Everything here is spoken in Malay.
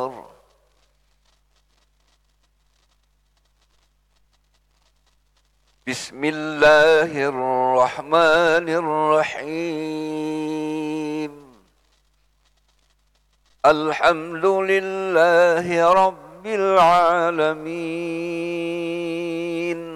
أكبر. بسم الله الرحمن الرحيم. الحمد لله رب العالمين.